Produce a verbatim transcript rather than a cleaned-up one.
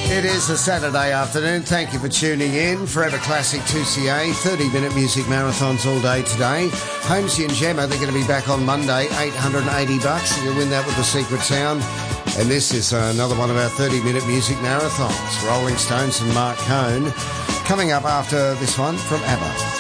It is a Saturday afternoon. Thank you for tuning in. Forever Classic two C A, thirty-minute music marathons all day today. Holmesy and Gemma, they're going to be back on Monday, eight hundred eighty bucks. You can win that with the secret sound. And this is another one of our thirty-minute music marathons. Rolling Stones and Mark Cohn. Coming up after this one from ABBA.